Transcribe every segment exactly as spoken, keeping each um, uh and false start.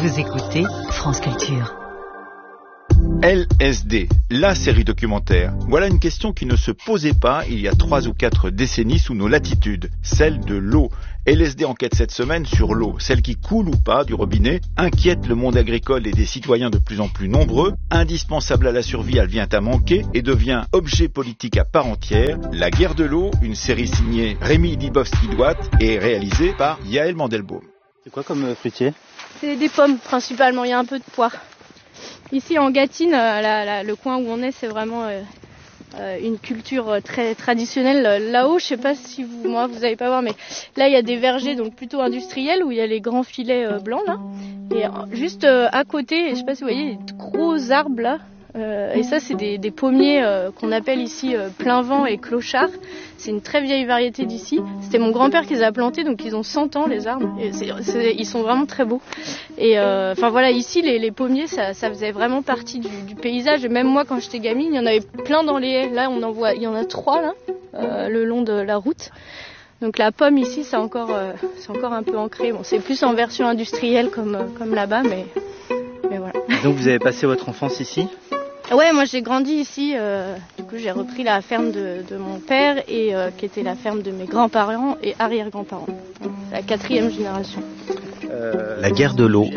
Vous écoutez France Culture. L S D, la série documentaire. Voilà une question qui ne se posait pas il y a trois ou quatre décennies sous nos latitudes, celle de l'eau. L S D enquête cette semaine sur l'eau, celle qui coule ou pas du robinet, inquiète le monde agricole et des citoyens de plus en plus nombreux, indispensable à la survie, elle vient à manquer et devient objet politique à part entière. La guerre de l'eau, une série signée Rémi Dibowski-Douat et réalisée par Yaël Mandelbaum. C'est quoi comme euh, fruitier ? C'est des pommes principalement, il y a un peu de poire. Ici en Gâtine, la, la, le coin où on est, c'est vraiment euh, euh, une culture très traditionnelle. Là-haut, je sais pas si vous, moi, vous n'allez pas voir, mais là il y a des vergers donc plutôt industriels où il y a les grands filets euh, blancs là. Et euh, juste euh, à côté, je sais pas si vous voyez, des gros arbres là. Euh, et ça, c'est des, des pommiers euh, qu'on appelle ici euh, plein vent et clochard. C'est une très vieille variété d'ici. C'était mon grand-père qui les a plantés, donc ils ont cent ans les arbres. Et c'est, c'est, ils sont vraiment très beaux. Et enfin euh, voilà, ici les, les pommiers, ça, ça faisait vraiment partie du, du paysage. Et même moi, quand j'étais gamine, il y en avait plein dans les haies. Là, on en voit, il y en a trois là, euh, le long de la route. Donc la pomme ici, c'est encore, euh, c'est encore un peu ancré. Bon, c'est plus en version industrielle comme, comme là-bas, mais, mais voilà. Donc vous avez passé votre enfance ici ? Ouais, moi j'ai grandi ici, euh, du coup j'ai repris la ferme de, de mon père et euh, qui était la ferme de mes grands-parents et arrière-grands-parents, la quatrième génération. Euh, la guerre de l'eau,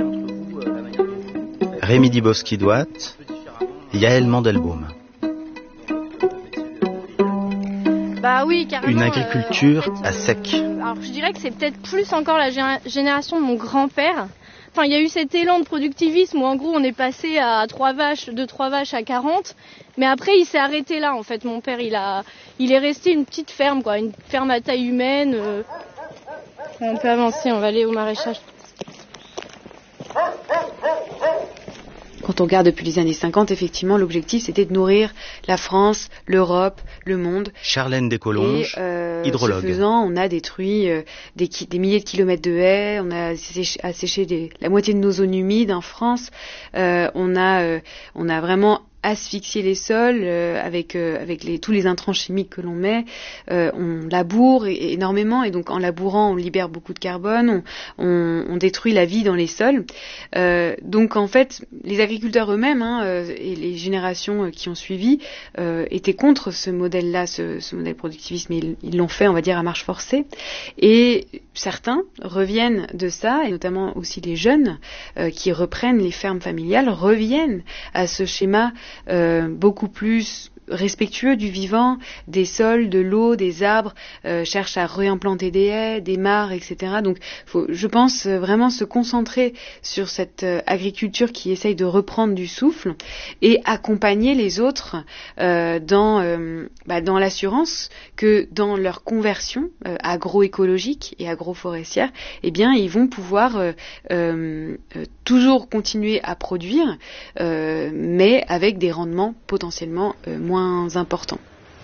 Rémi Dibowski-Douat, Yaël Mandelbaum. Bah oui, carrément. Une agriculture euh, en fait, à sec. Alors je dirais que c'est peut-être plus encore la gé- génération de mon grand-père. Enfin, il y a eu cet élan de productivisme où en gros on est passé à trois vaches, de trois vaches à quarante, mais après il s'est arrêté là en fait. Mon père il a, il est resté une petite ferme quoi, une ferme à taille humaine. Euh... On peut avancer, on va aller au maraîchage. Quand on regarde depuis les années cinquante, effectivement, l'objectif c'était de nourrir la France, l'Europe, le monde. Charlène Descolonges, et, euh, hydrologue. Ce faisant, on a détruit euh, des, ki- des milliers de kilomètres de haies, on a asséché, asséché des, la moitié de nos zones humides en France. Euh, on a, euh, on a vraiment asphyxier les sols euh, avec euh, avec les, tous les intrants chimiques que l'on met. Euh, on laboure é- énormément et donc en labourant on libère beaucoup de carbone, on, on, on détruit la vie dans les sols. Euh, donc en fait les agriculteurs eux-mêmes hein, euh, et les générations qui ont suivi euh, étaient contre ce modèle-là, ce, ce modèle productiviste, mais ils, ils l'ont fait on va dire à marche forcée. Et certains reviennent de ça et notamment aussi les jeunes euh, qui reprennent les fermes familiales reviennent à ce schéma Euh, beaucoup plus respectueux du vivant, des sols, de l'eau, des arbres, euh, cherche à réimplanter des haies, des mares, et cetera. Donc, faut, je pense euh, vraiment se concentrer sur cette euh, agriculture qui essaye de reprendre du souffle et accompagner les autres euh, dans euh, bah, dans l'assurance que dans leur conversion euh, agroécologique et agroforestière, eh bien, ils vont pouvoir euh, euh, euh, toujours continuer à produire, euh, mais avec des rendements potentiellement euh, moins important.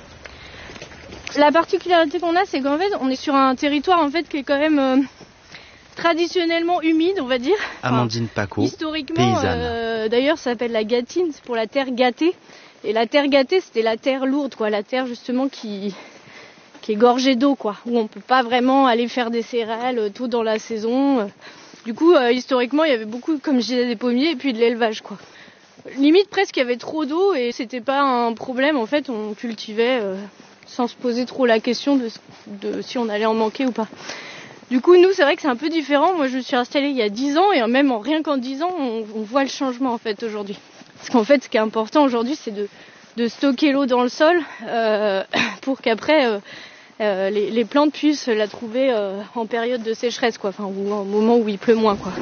La particularité qu'on a, c'est qu'en fait, on est sur un territoire en fait qui est quand même euh, traditionnellement humide, on va dire. Amandine enfin, Paco, historiquement, paysanne. Euh, d'ailleurs, ça s'appelle la Gâtine, c'est pour la terre gâtée. Et la terre gâtée, c'était la terre lourde, quoi, la terre justement qui qui est gorgée d'eau, quoi, où on peut pas vraiment aller faire des céréales euh, tôt dans la saison. Du coup, euh, historiquement, il y avait beaucoup, comme je disais, des pommiers et puis de l'élevage, quoi. Limite presque il y avait trop d'eau et c'était pas un problème en fait, on cultivait euh, sans se poser trop la question de, de si on allait en manquer ou pas. Du coup nous c'est vrai que c'est un peu différent, moi je me suis installée il y a dix ans et même en rien qu'en dix ans on, on voit le changement en fait aujourd'hui. Parce qu'en fait ce qui est important aujourd'hui c'est de, de stocker l'eau dans le sol euh, pour qu'après euh, euh, les, les plantes puissent la trouver euh, en période de sécheresse quoi, enfin ou au moment où il pleut moins quoi.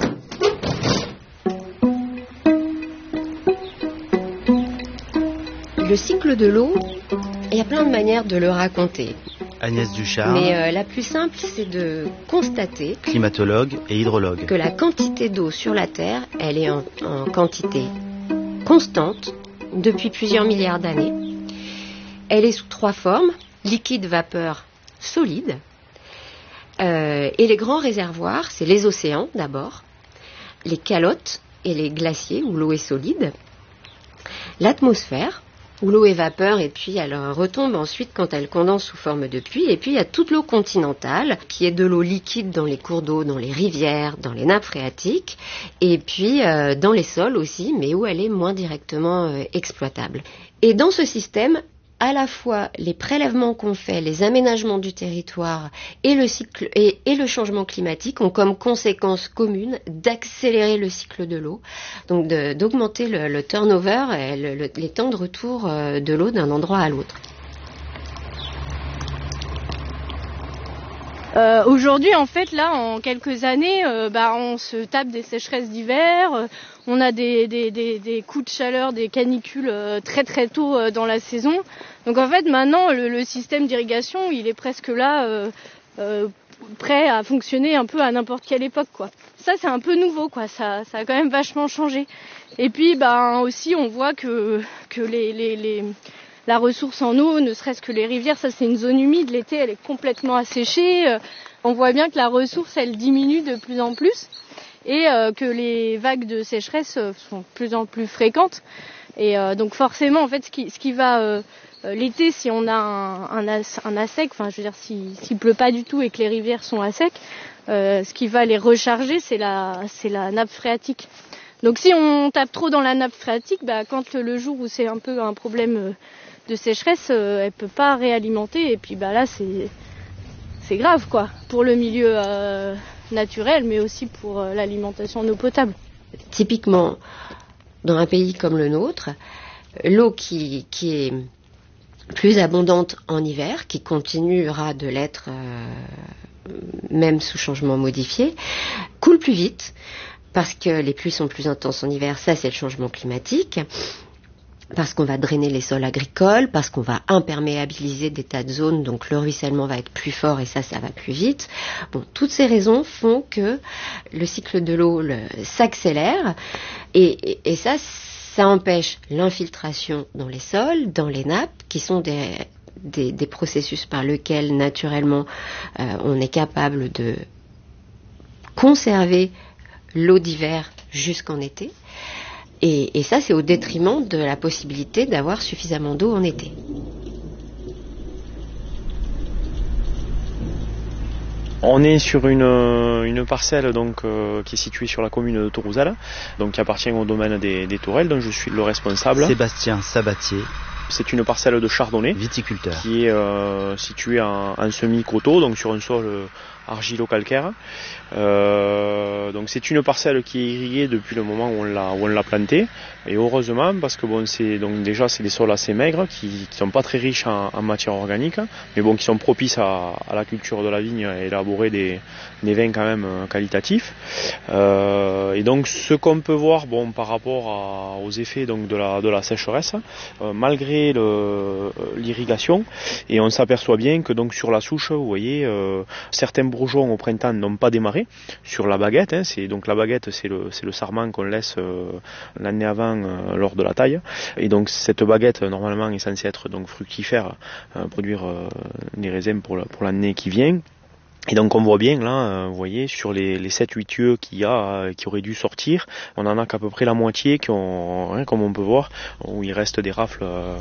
Le cycle de l'eau, il y a plein de manières de le raconter. Agnès Duchard, Mais euh, la plus simple, c'est de constater climatologue et hydrologue. que la quantité d'eau sur la Terre, elle est en, en quantité constante depuis plusieurs milliards d'années. Elle est sous trois formes, liquide, vapeur, solide. Euh, et les grands réservoirs, c'est les océans d'abord, les calottes et les glaciers où l'eau est solide, l'atmosphère, où l'eau est vapeur et puis elle retombe ensuite quand elle condense sous forme de pluie. Et puis il y a toute l'eau continentale qui est de l'eau liquide dans les cours d'eau, dans les rivières, dans les nappes phréatiques et puis euh, dans les sols aussi, mais où elle est moins directement euh, exploitable. Et dans ce système, à la fois les prélèvements qu'on fait, les aménagements du territoire et le cycle et, et le changement climatique ont comme conséquence commune d'accélérer le cycle de l'eau, donc de, d'augmenter le, le turnover et le, le, les temps de retour de l'eau d'un endroit à l'autre. Euh, aujourd'hui, en fait, là, en quelques années, euh, bah, on se tape des sécheresses d'hiver, euh, on a des, des, des, des coups de chaleur, des canicules euh, très très tôt euh, dans la saison. Donc en fait, maintenant, le, le système d'irrigation, il est presque là, euh, euh, prêt à fonctionner un peu à n'importe quelle époque, quoi. Ça, c'est un peu nouveau, quoi. Ça, ça a quand même vachement changé. Et puis, bah, aussi, on voit que, que les, les, les la ressource en eau, ne serait-ce que les rivières, ça c'est une zone humide, l'été elle est complètement asséchée, on voit bien que la ressource elle diminue de plus en plus et euh, que les vagues de sécheresse sont de plus en plus fréquentes et euh, donc forcément en fait ce qui, ce qui va euh, l'été si on a un, un, as, un à sec, enfin je veux dire si, s'il pleut pas du tout et que les rivières sont à sec, euh, ce qui va les recharger c'est la, c'est la nappe phréatique. Donc si on tape trop dans la nappe phréatique, bah, quand le, le jour où c'est un peu un problème euh, de sécheresse, euh, elle peut pas réalimenter et puis bah là c'est c'est grave quoi pour le milieu euh, naturel mais aussi pour euh, l'alimentation en eau potable. Typiquement dans un pays comme le nôtre, l'eau qui qui est plus abondante en hiver, qui continuera de l'être euh, même sous changement modifié, coule plus vite parce que les pluies sont plus intenses en hiver, ça c'est le changement climatique. Parce qu'on va drainer les sols agricoles, parce qu'on va imperméabiliser des tas de zones, donc le ruissellement va être plus fort et ça, ça va plus vite. Bon, toutes ces raisons font que le cycle de l'eau le, s'accélère et, et, et ça, ça empêche l'infiltration dans les sols, dans les nappes, qui sont des, des, des processus par lesquels naturellement euh, on est capable de conserver l'eau d'hiver jusqu'en été. Et, et ça, c'est au détriment de la possibilité d'avoir suffisamment d'eau en été. On est sur une, une parcelle donc, euh, qui est située sur la commune de Tourouzal, donc qui appartient au domaine des, des Tourelles, dont je suis le responsable. Sébastien Sabatier. C'est une parcelle de chardonnay, viticulteur, qui est euh, située en, en semi-coteau, donc sur un sol euh, argilo-calcaire. Euh, donc c'est une parcelle qui est irriguée depuis le moment où on l'a, où on l'a plantée, et heureusement parce que bon, c'est donc déjà c'est des sols assez maigres qui ne sont pas très riches en, en matière organique, mais bon qui sont propices à, à la culture de la vigne et élaborer des, des vins quand même qualitatifs. Euh, et donc ce qu'on peut voir bon par rapport à, aux effets donc de la de la sécheresse, euh, malgré le, l'irrigation, et on s'aperçoit bien que donc sur la souche, vous voyez, euh, certains bourgeons au printemps n'ont pas démarré sur la baguette. Hein, c'est donc la baguette, c'est le c'est le sarment qu'on laisse euh, l'année avant euh, lors de la taille. Et donc cette baguette normalement est censée être donc fructifère, euh, produire euh, des raisins pour le, pour l'année qui vient. Et donc on voit bien là, vous voyez, sur les, les sept huit yeux qu'il y a, qui auraient dû sortir, on en a qu'à peu près la moitié qui ont, hein, comme on peut voir, où il reste des rafles euh,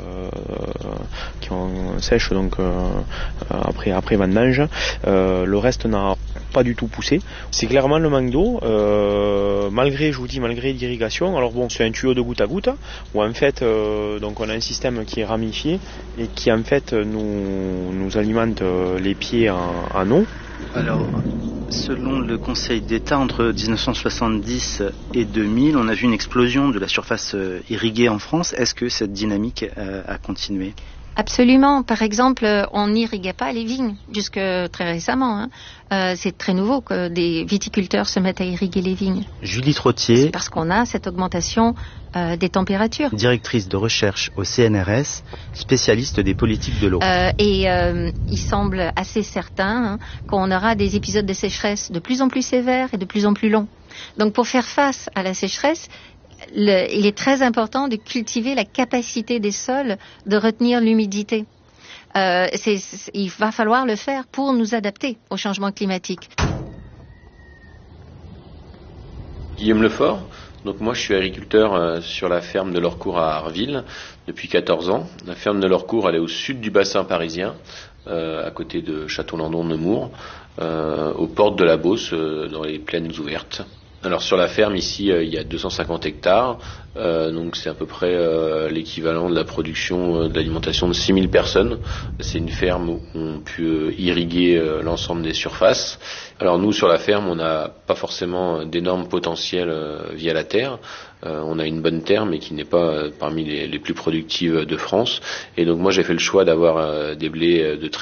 qui ont sèche donc euh, après après vendange. Euh, le reste n'a pas du tout poussé. C'est clairement le manque d'eau, euh, malgré, je vous dis, malgré l'irrigation. Alors bon, c'est un tuyau de goutte à goutte, où en fait, euh, donc on a un système qui est ramifié et qui en fait nous nous alimente les pieds en, en eau. Alors, selon le Conseil d'État, entre dix-neuf cent soixante-dix et deux mille, on a vu une explosion de la surface irriguée en France. Est-ce que cette dynamique a continué ? Absolument. Par exemple, on n'irriguait pas les vignes jusque très récemment. Hein. Euh, c'est très nouveau que des viticulteurs se mettent à irriguer les vignes. Julie Trottier. C'est parce qu'on a cette augmentation euh, des températures. Directrice de recherche au C N R S, spécialiste des politiques de l'eau. Euh, et euh, il semble assez certain hein, qu'on aura des épisodes de sécheresse de plus en plus sévères et de plus en plus longs. Donc pour faire face à la sécheresse, Le, il est très important de cultiver la capacité des sols de retenir l'humidité. Euh, c'est, c'est, il va falloir le faire pour nous adapter au changement climatique. Guillaume Lefort, Donc moi je suis agriculteur euh, sur la ferme de l'Orcourt à Arville depuis quatorze ans. La ferme de l'Orcourt elle est au sud du bassin parisien, euh, à côté de Château-Landon-Nemours, euh, aux portes de la Beauce, euh, dans les plaines ouvertes. Alors sur la ferme ici euh, il y a deux cent cinquante hectares, euh, donc c'est à peu près euh, l'équivalent de la production euh, d'alimentation de six mille personnes. C'est une ferme où on peut euh, irriguer euh, l'ensemble des surfaces. Alors nous sur la ferme on n'a pas forcément d'énormes potentiels euh, via la terre. Euh, on a une bonne terre mais qui n'est pas euh, parmi les, les plus productives de France. Et donc moi j'ai fait le choix d'avoir euh, des blés de très